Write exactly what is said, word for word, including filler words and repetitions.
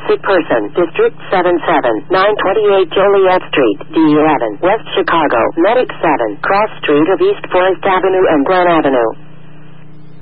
sick person, District seventy-seven, nine twenty-eight Joliet Street, D eleven, West Chicago, Medic seven, Cross Street of East Forest Avenue and Glen Avenue.